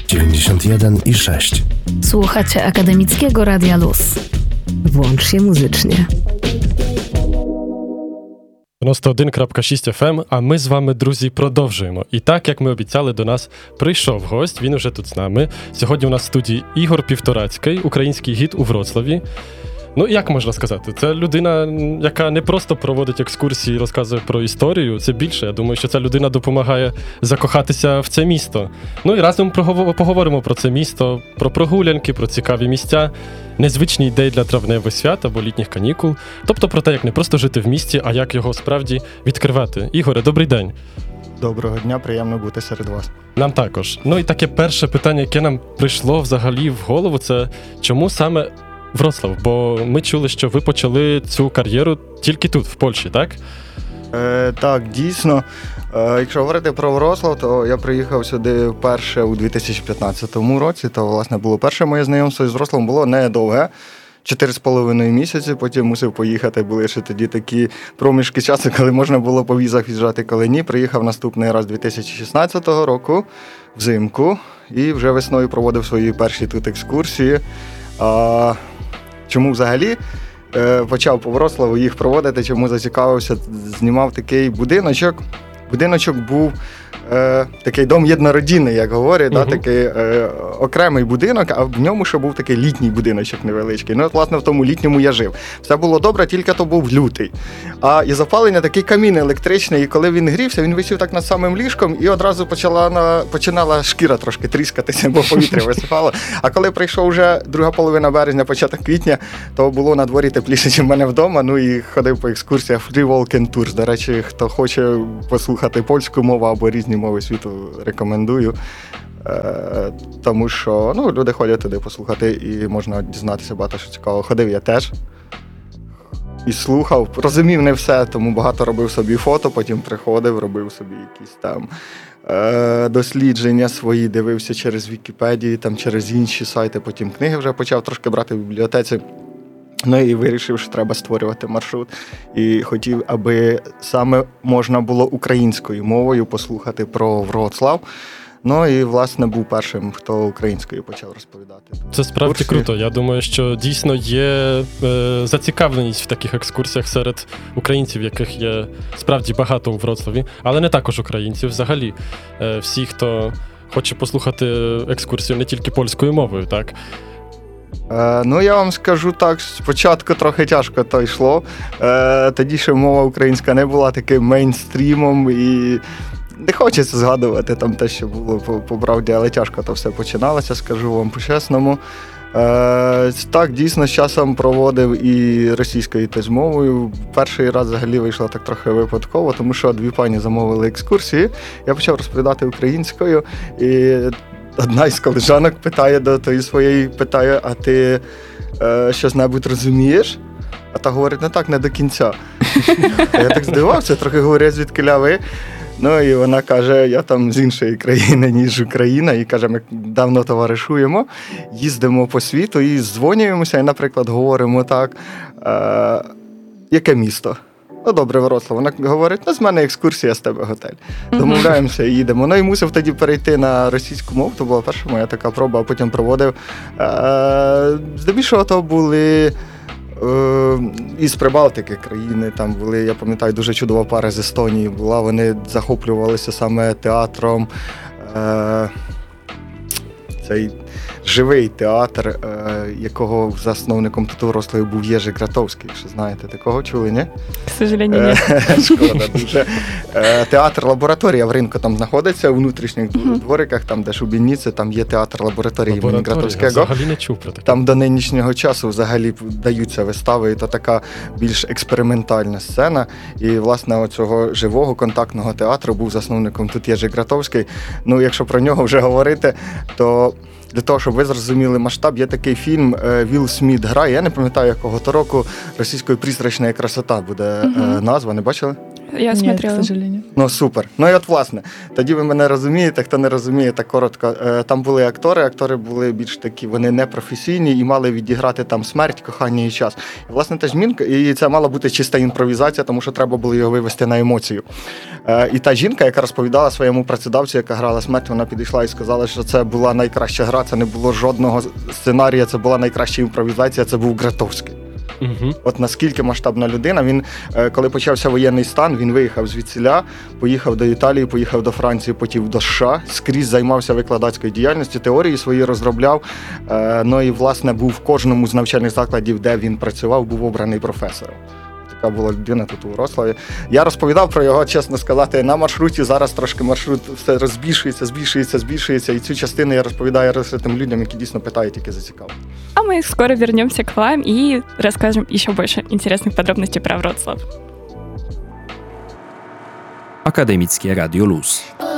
91,6. Słuchacie Akademickiego Radia Luz. Włącz się muzycznie. 91.6 FM, а ми з вами, друзі, продовжуємо. І так, як ми обіцяли, до нас прийшов гость, він уже тут з нами. Сьогодні у нас в студії Ігор Півторацький, український гід у Вроцлаві. Ну, як можна сказати, це людина, яка не просто проводить екскурсії і розказує про історію, це більше. Я думаю, що ця людина допомагає закохатися в це місто. Ну і разом поговоримо про це місто, про прогулянки, про цікаві місця, незвичні ідеї для травневих свят або літніх канікул. Тобто про те, як не просто жити в місті, а як його справді відкривати. Ігоре, добрий день. Доброго дня, приємно бути серед вас. Нам також. Ну і таке перше питання, яке нам прийшло взагалі в голову, це чому саме Вроцлав? Бо ми чули, що ви почали цю кар'єру тільки тут, в Польщі, так? Так, дійсно. Якщо говорити про Вроцлав, то я приїхав сюди вперше у 2015 році, то, власне, було перше моє знайомство з Вроцлавом, було недовге. 4,5 місяці, потім мусив поїхати, були ще тоді такі проміжки часу, коли можна було по візах в'їжджати, коли ні. Приїхав наступний раз 2016 року, взимку, і вже весною проводив свої перші тут екскурсії. Чому взагалі почав по Вроцлаву їх проводити, чому зацікавився, знімав такий будиночок. Будиночок був такий дом єднородінний, як говорять, такий окремий будинок, а в ньому ще був такий літній будиночок невеличкий. Ну, от, власне, в тому літньому я жив. Все було добре, тільки то був лютий. І запалення такий камін електричний, і коли він грівся, він висів так над самим ліжком, і одразу починала шкіра трошки тріскатися, бо повітря висипало. А коли прийшов вже друга половина березня, початок квітня, то було на дворі тепліше, ніж в мене вдома, ну і ходив по екскурсіях Free Walking Tours. До речі, хто хоче послухати польську мову або різні мови світу, рекомендую. Тому що люди ходять туди послухати і можна дізнатися багато що цікавого. Ходив я теж і слухав. Розумів не все, тому багато робив собі фото, потім приходив, робив собі якісь там дослідження свої, дивився через Вікіпедію, там через інші сайти, потім книги вже почав трошки брати в бібліотеці. Ну і вирішив, що треба створювати маршрут. І хотів, аби саме можна було українською мовою послухати про Вроцлав. Ну і, власне, був першим, хто українською почав розповідати. Це справді круто. Я думаю, що дійсно є зацікавленість в таких екскурсіях серед українців, яких є справді багато у Вроцлаві, але не також українців. Взагалі, всі, хто хоче послухати екскурсію не тільки польською мовою, так? Я вам скажу так, спочатку трохи тяжко то йшло. Тоді ще мова українська не була таким мейнстрімом і не хочеться згадувати там те, що було по правді, але тяжко то все починалося, скажу вам по-чесному. Так, дійсно, з часом проводив і російською теж мовою. Перший раз взагалі вийшло так трохи випадково, тому що дві пані замовили екскурсії. Я почав розповідати українською, і одна із колежанок питає до тої своєї, а ти щось-небудь розумієш? А та говорить, не до кінця. А я так здивався, трохи говорять, звідкиля ви. Ну і вона каже, я там з іншої країни, ніж Україна, і каже, ми давно товаришуємо, їздимо по світу і дзвонюємося, і, наприклад, говоримо так, яке місто? Добре, Вроцлав. Вона говорить, з мене екскурсія, з тебе готель. Домовляємося і їдемо. Ну і мусив тоді перейти на російську мову, то була перша моя така проба, а потім проводив. Здебільшого то були із Прибалтики країни, там були, я пам'ятаю, дуже чудова пара з Естонії була, вони захоплювалися саме театром, цей живий театр, якого засновником тут у Вроцлаві був Єжи Гратовський, якщо знаєте, такого чули, ні? К сожалению, ні. Шкода дуже. Театр-лабораторія в Ринку там знаходиться, у внутрішніх двориках, там де Шубініці, там є театр-лабораторії імені Гратовського. Я взагалі не чув про таке. Там до нинішнього часу взагалі даються вистави, і то така більш експериментальна сцена. І, власне, оцього живого контактного театру був засновником тут Єжи Гратовський. Ну, якщо про нього вже говорити, то для того, щоб ви зрозуміли масштаб, є такий фільм «Вілл Сміт грає». Я не пам'ятаю, якого то року, російською «Призрачна красота» буде назва. Не бачили? Я Нет, смотрела. к сожалению. Ну, супер. Ну і от, власне, тоді ви мене розумієте, хто не розуміє, так коротко. Там були актори були більш такі, вони непрофесійні і мали відіграти там смерть, кохання і час. І, власне, та жінка, і це мала бути чиста імпровізація, тому що треба було його вивести на емоцію. І та жінка, яка розповідала своєму працедавцю, яка грала смерть, вона підійшла і сказала, що це була найкраща гра, це не було жодного сценарія, це була найкраща імпровізація, це був Гратовський. Угу. От наскільки масштабна людина, він, коли почався воєнний стан, він виїхав звідсіля, поїхав до Італії, поїхав до Франції, потім до США, скрізь займався викладацькою діяльністю, теорії свої розробляв, ну і, власне, був в кожному з навчальних закладів, де він працював, був обраний професором. Така була людина тут у Вроцлаві. Я розповідав про його, чесно сказати, на маршруті. Зараз трошки маршрут все збільшується. І цю частину я розповідаю тим людям, які дійсно питають, які зацікавлені. А мы скоро вернемся к вам и расскажем еще больше интересных подробностей про Вроцлав. Akademickie Radio Luz.